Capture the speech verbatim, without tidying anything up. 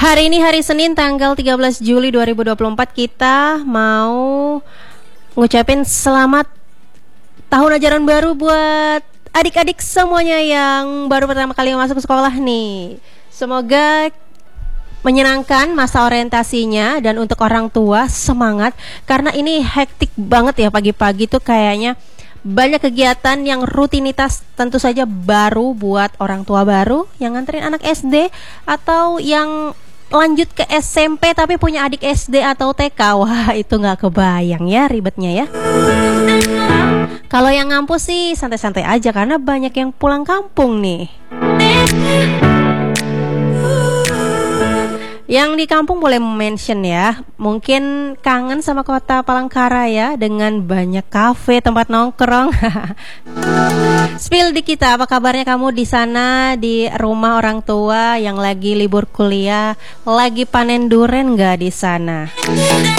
Hari ini hari Senin tanggal tiga belas Juli dua ribu dua puluh empat. Kita mau ngucapin selamat tahun ajaran baru buat adik-adik semuanya yang baru pertama kali masuk sekolah nih. Semoga menyenangkan masa orientasinya, dan untuk orang tua semangat karena ini hektik banget ya, pagi-pagi tuh kayaknya banyak kegiatan yang rutinitas tentu saja baru buat orang tua baru yang nganterin anak S D atau yang lanjut ke S M P tapi punya adik S D atau T K. Wah, itu nggak kebayang ya ribetnya ya. Kalau yang ngampus sih santai-santai aja karena banyak yang pulang kampung nih. Yang di kampung boleh mention ya, mungkin kangen sama kota Palangkaraya dengan banyak kafe, tempat nongkrong. Spill di kita, apa kabarnya kamu di sana, di rumah orang tua yang lagi libur kuliah, lagi panen duren nggak di sana?